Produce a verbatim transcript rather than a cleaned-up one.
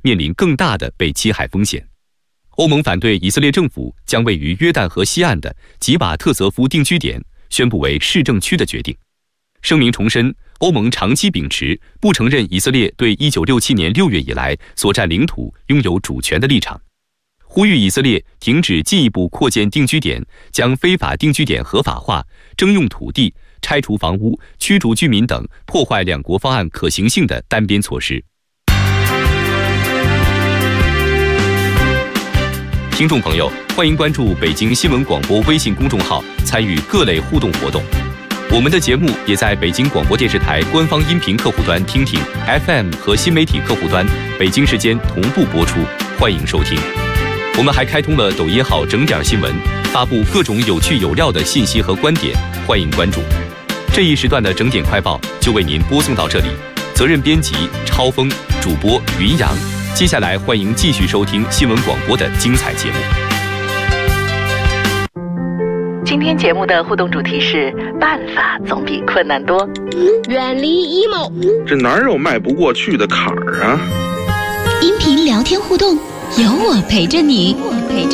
面临更大的被欺害风险。欧盟反对以色列政府将位于约旦河西岸的吉马特泽夫定居点宣布为市政区的决定。声明重申，欧盟长期秉持不承认以色列对一九六七年六月以来所占领土拥有主权的立场，呼吁以色列停止进一步扩建定居点，将非法定居点合法化，征用土地、拆除房屋、驱逐居民等破坏两国方案可行性的单边措施。听众朋友，欢迎关注北京新闻广播微信公众号，参与各类互动活动。我们的节目也在北京广播电视台官方音频客户端听听 F M 和新媒体客户端北京时间同步播出，欢迎收听。我们还开通了抖音号整点新闻，发布各种有趣有料的信息和观点，欢迎关注。这一时段的整点快报就为您播送到这里，责任编辑超峰，主播云阳。接下来欢迎继续收听新闻广播的精彩节目。 今天节目的互动主题是办法总比困难多。 远离 emo， 这哪有迈不过去的坎儿啊？ 音频聊天互动，有我陪着你。